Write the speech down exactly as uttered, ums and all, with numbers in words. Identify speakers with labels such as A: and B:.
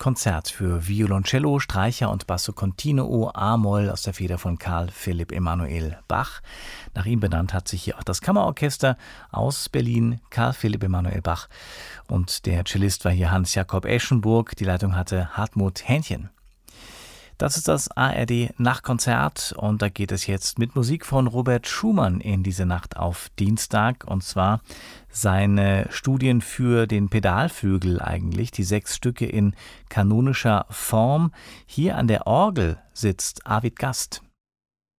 A: Nachtkonzert für Violoncello, Streicher und Basso Continuo A-Moll aus der Feder von Karl Philipp Emanuel Bach. Nach ihm benannt hat sich hier auch das Kammerorchester aus Berlin, Karl Philipp Emanuel Bach. Und der Cellist war hier Hans-Jakob Eschenburg. Die Leitung hatte Hartmut Hähnchen. Das ist das A R D Nachtkonzert und da geht es jetzt mit Musik von Robert Schumann in diese Nacht auf Dienstag, und zwar seine Studien für den Pedalflügel eigentlich, die sechs Stücke in kanonischer Form. Hier an der Orgel sitzt Arvid Gast.